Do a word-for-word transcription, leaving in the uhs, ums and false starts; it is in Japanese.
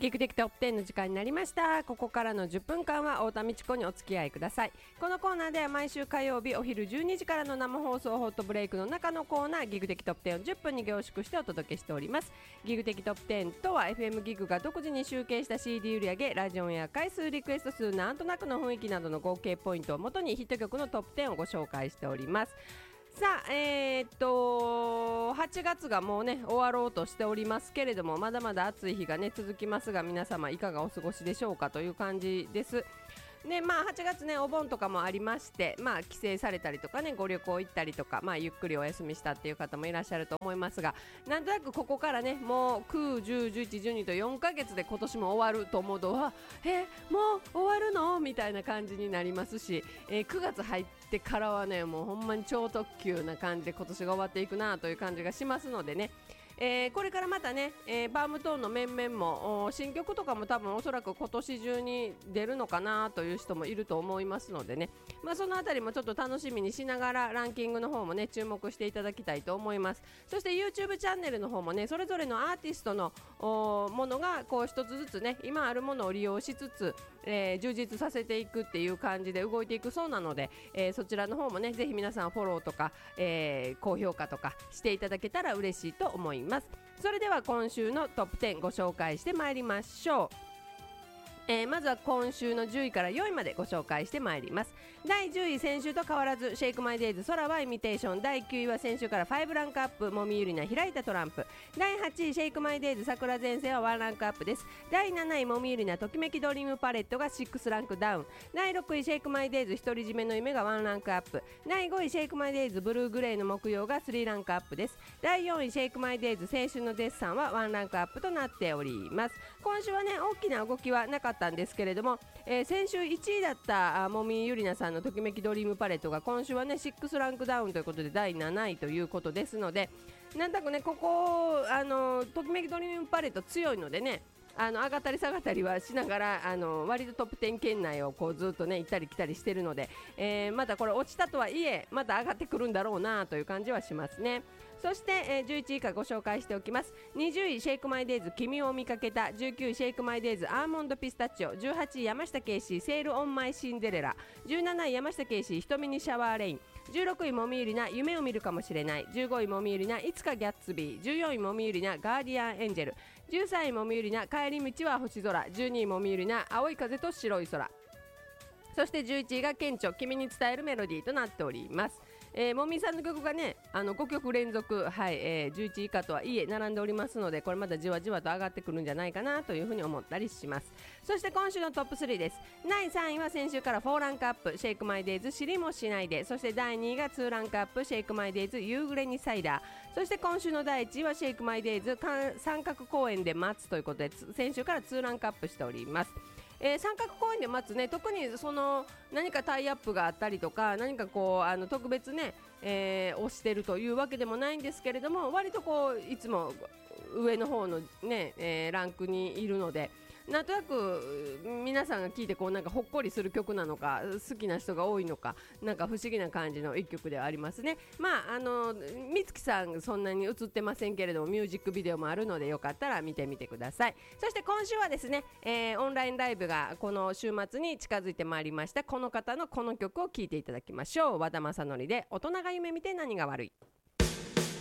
ギグ的トップテンの時間になりました。ここからのじゅっぷんかんは太田美智子にお付き合いください。このコーナーでは毎週火曜日お昼じゅうにじからの生放送ホットブレイクの中のコーナー、ギグ的トップテンをじゅっぷんに凝縮してお届けしております。ギグ的トップテンとは エフエム ギグが独自に集計した シーディー 売上、ラジオンエア回数、リクエスト数、なんとなくの雰囲気などの合計ポイントをもとにヒット曲のトップテンをご紹介しております。さあ、えー、っとはちがつがもうね終わろうとしておりますけれども、まだまだ暑い日がね続きますが、皆様いかがお過ごしでしょうかという感じです。ね、まあはちがつねお盆とかもありまして、まあ帰省されたりとかね、ご旅行行ったりとか、まあゆっくりお休みしたっていう方もいらっしゃると思いますが、なんとなくここからねもうく、じゅう、じゅういち、じゅうにとよんかげつで今年も終わると思うと、はえもう終わるのみたいな感じになりますし、えー、くがつ入ってからはねもうほんまに超特急な感じで今年が終わっていくなという感じがしますのでね、えー、これからまたね、えー、バームトーンの面々も新曲とかも多分おそらく今年中に出るのかなという人もいると思いますのでね、まあ、そのあたりもちょっと楽しみにしながらランキングの方もね注目していただきたいと思います。そして YouTube チャンネルの方もねそれぞれのアーティストのものがこう一つずつね今あるものを利用しつつ、えー、充実させていくっていう感じで動いていくそうなので、えー、そちらの方もねぜひ皆さんフォローとか、えー、高評価とかしていただけたら嬉しいと思います。それでは今週のトップテンご紹介してまいりましょう。えー、まずは今週のじゅういからよんいまでご紹介してまいります。だいじゅうい、先週と変わらずシェイクマイデイズ空はイミテーション。だいきゅういは先週からごランクアップ、もみゆりな開いたトランプ。だいはちいシェイクマイデイズ桜前線はワンランクアップです。だいなないもみゆりなときめきドリームパレットがろくランクダウン。だいろくいシェイクマイデイズ独り占めの夢がワンランクアップ。だいごいシェイクマイデイズブルーグレイの木曜がさんランクアップです。だいよんいシェイクマイデイズ青春のデッサンはワンランクアップとなっております。今週はね大きな動きはなかったんですけれども、えー、先週いちいだったもみゆりなさんのときめきドリームパレットが今週はねろくランクダウンということでだいなないということですので、なんとなくねここあのときめきドリームパレット強いのでね、あの上がったり下がったりはしながらあの割とトップじゅう圏内をこうずっとね行ったり来たりしてるので、えー、またこれ落ちたとはいえまた上がってくるんだろうなという感じはしますね。そして、えー、じゅういちい以下ご紹介しておきます。にじゅういシェイクマイデイズ君を見かけた。じゅうきゅういシェイクマイデイズアーモンドピスタチオ。じゅうはちい山下圭司セールオンマイシンデレラ。じゅうなない山下圭司瞳にシャワーレイン。じゅうろくいもみゆりな夢を見るかもしれない。じゅうごいもみゆりないつかギャッツビー。じゅうよんいもみゆりなガーディアンエンジェル。じゅうさんいもみゆりな帰り道は星空。じゅうにいもみゆりな青い風と白い空。そしてじゅういちいが顕著君に伝えるメロディーとなっております。えー、もみさんの曲がねあのごきょく連続、はいえー、じゅういちい以下とはいえ並んでおりますので、これまたじわじわと上がってくるんじゃないかなというふうに思ったりします。そして今週のトップスリーです。だいさんいは先週からよんランクアップシェイクマイデイズ知りもしないで。そしてだいにいがにランクアップシェイクマイデイズ夕暮れにサイダー。そして今週のだいいちいはシェイクマイデイズ三角公園で待つということで先週からにランクアップしております。えー、三角公園で待つね、特にその何かタイアップがあったりとか何かこうあの特別ね、えー、押してるというわけでもないんですけれども、割とこういつも上の方のね、えー、ランクにいるので、なんとなく皆さんが聴いてこうなんかほっこりする曲なのか好きな人が多いのか、なんか不思議な感じの一曲ではありますね。まああの美月さんそんなに映ってませんけれどもミュージックビデオもあるのでよかったら見てみてください。そして今週はですね、えー、オンラインライブがこの週末に近づいてまいりました。この方のこの曲を聴いていただきましょう。和田正則で大人が夢見て何が悪い。